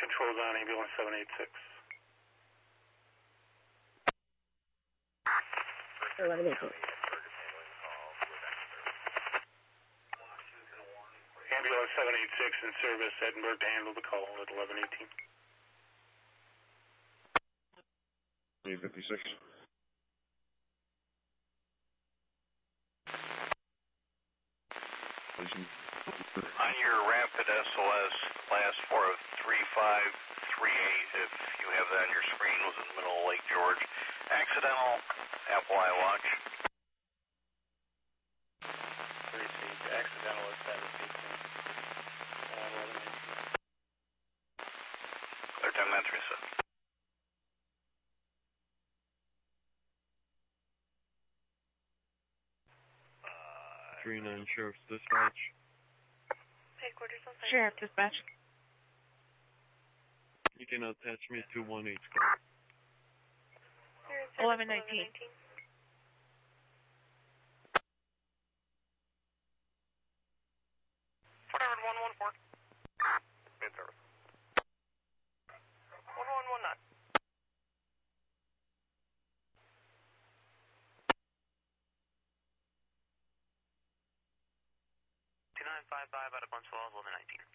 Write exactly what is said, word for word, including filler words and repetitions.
controls on ambulance seven eight six. eleven eighteen. Ambulance seven eight six in service, Edinburgh to handle the call at eleven eighteen. eight fifty-six. On your rapid S O S, last four of three five three eight, if you have that on your screen, was in the middle of Lake George. Accidental Apple iWatch. Received. Accidental is that received. Clear time entry set. three nine Sheriff's Dispatch. Headquarters on site. Sheriff Dispatch. You can attach me to one eight. eleven nineteen. Forward one one four. Mid service. one one one nine. two nine five five out of Bunch Falls, eleven nineteen.